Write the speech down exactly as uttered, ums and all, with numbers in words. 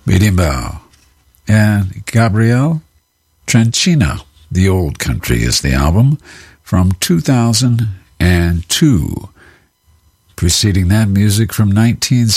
Berimbau. And Gabriel Tranchina, The Old Country is the album from two thousand two. Preceding that, music from nineteen